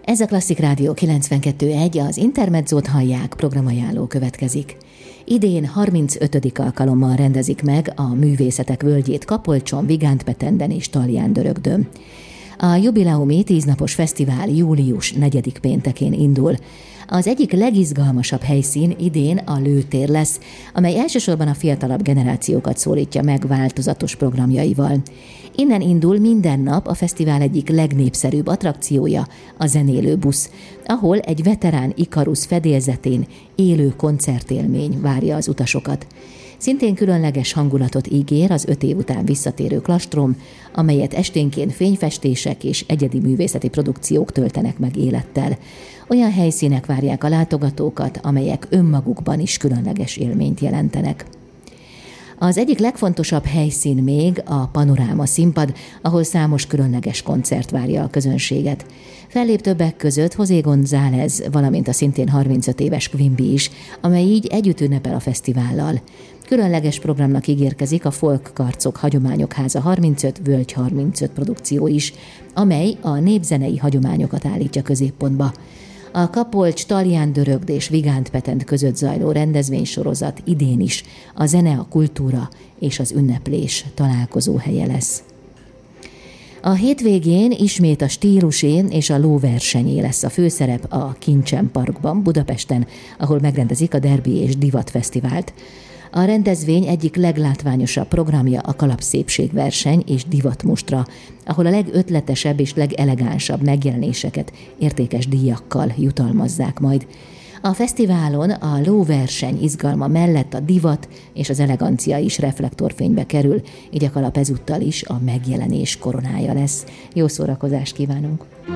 Ez a Klasszik Rádió 92.1, az Intermedzót hallják, programajánló következik. Idén 35. alkalommal rendezik meg a Művészetek Völgyét Kapolcson, Vigántpetenden és Talján-Dörögdön. A jubileumi 10 napos fesztivál július 4. péntekén indul. Az egyik legizgalmasabb helyszín idén a Lőtér lesz, amely elsősorban a fiatalabb generációkat szólítja meg változatos programjaival. Innen indul minden nap a fesztivál egyik legnépszerűbb attrakciója, a zenélő busz, ahol egy veterán Ikarusz fedélzetén élő koncertélmény várja az utasokat. Szintén különleges hangulatot ígér az 5 év után visszatérő klastrom, amelyet esténként fényfestések és egyedi művészeti produkciók töltenek meg élettel. Olyan helyszínek várják a látogatókat, amelyek önmagukban is különleges élményt jelentenek. Az egyik legfontosabb helyszín még a Panoráma színpad, ahol számos különleges koncert várja a közönséget. Fellép többek között José González, valamint a szintén 35 éves Quimby is, amely így együtt ünnepel a fesztivállal. Különleges programnak ígérkezik a Folk Karcok Hagyományok Háza 35, Völgy 35 produkció is, amely a népzenei hagyományokat állítja középpontba. A Kapolcs, Talján-Dörögd és Vigántpetent között zajló rendezvénysorozat idén is a zene, a kultúra és az ünneplés találkozó helye lesz. A hétvégén ismét a stílusé és a lóversenyé lesz a főszerep a Kincsen Parkban, Budapesten, ahol megrendezik a Derbi és Divat Fesztivált. A rendezvény egyik leglátványosabb programja a kalapszépségverseny és divatmustra, ahol a legötletesebb és legelegánsabb megjelenéseket értékes díjakkal jutalmazzák majd. A fesztiválon a lóverseny izgalma mellett a divat és az elegancia is reflektorfénybe kerül, így a kalap ezúttal is a megjelenés koronája lesz. Jó szórakozást kívánunk!